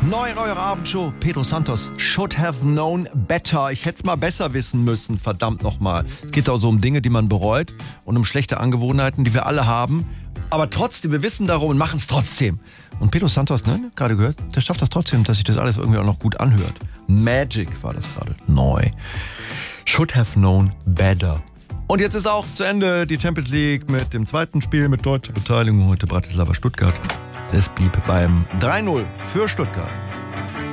Neu in eurer Abendshow, Pedro Santos, Should Have Known Better. Ich hätte es mal besser wissen müssen, verdammt nochmal. Es geht auch so um Dinge, die man bereut und um schlechte Angewohnheiten, die wir alle haben. Aber trotzdem, wir wissen darum und machen es trotzdem. Und Pedro Santos, ne, gerade gehört, der schafft das trotzdem, dass sich das alles irgendwie auch noch gut anhört. Magic war das gerade, neu. Should Have Known Better. Und jetzt ist auch zu Ende die Champions League mit dem zweiten Spiel mit deutscher Beteiligung heute Bratislava Stuttgart. Es blieb beim 3-0 für Stuttgart.